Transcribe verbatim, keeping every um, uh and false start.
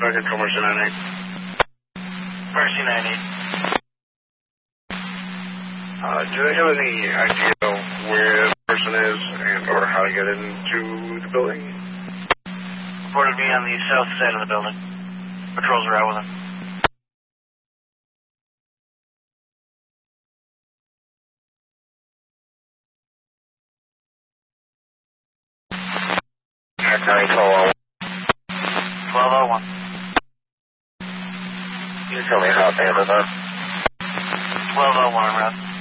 Control Mercy ninety-eight. Mercy ninety-eight. Uh, do they have any idea where the person is and or how to get into the building? Reported to be on the south side of the building. Patrols are out with him. County twelve oh one. twelve oh one. Can you tell me how to handle that? twelve oh one, I'm out.